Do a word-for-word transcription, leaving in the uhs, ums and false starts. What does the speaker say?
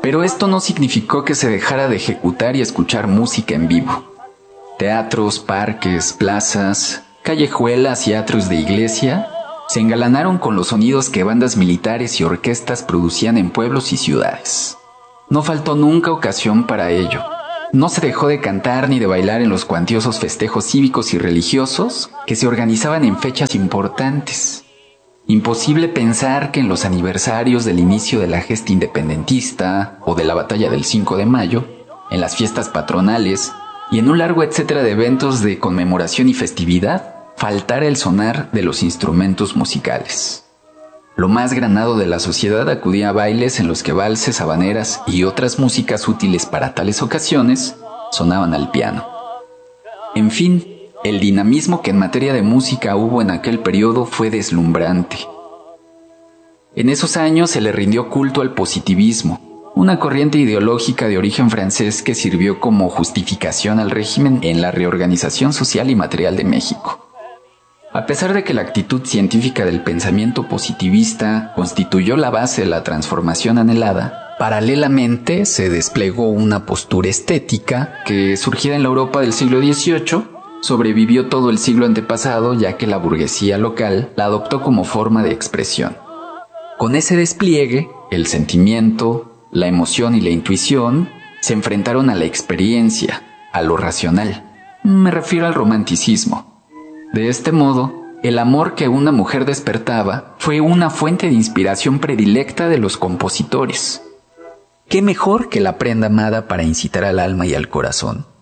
Pero esto no significó que se dejara de ejecutar y escuchar música en vivo. Teatros, parques, plazas, callejuelas y atrios de iglesia se engalanaron con los sonidos que bandas militares y orquestas producían en pueblos y ciudades. No faltó nunca ocasión para ello. No se dejó de cantar ni de bailar en los cuantiosos festejos cívicos y religiosos que se organizaban en fechas importantes. Imposible pensar que en los aniversarios del inicio de la gesta independentista o de la batalla del cinco de mayo, en las fiestas patronales y en un largo etcétera de eventos de conmemoración y festividad, faltara el sonar de los instrumentos musicales. Lo más granado de la sociedad acudía a bailes en los que valses, habaneras y otras músicas útiles para tales ocasiones sonaban al piano. En fin, el dinamismo que en materia de música hubo en aquel periodo fue deslumbrante. En esos años se le rindió culto al positivismo, una corriente ideológica de origen francés que sirvió como justificación al régimen en la reorganización social y material de México. A pesar de que la actitud científica del pensamiento positivista constituyó la base de la transformación anhelada, paralelamente se desplegó una postura estética que, surgida en la Europa del siglo dieciocho, sobrevivió todo el siglo antepasado, ya que la burguesía local la adoptó como forma de expresión. Con ese despliegue, el sentimiento, la emoción y la intuición se enfrentaron a la experiencia, a lo racional. Me refiero al romanticismo. De este modo, el amor que una mujer despertaba fue una fuente de inspiración predilecta de los compositores. ¿Qué mejor que la prenda amada para incitar al alma y al corazón?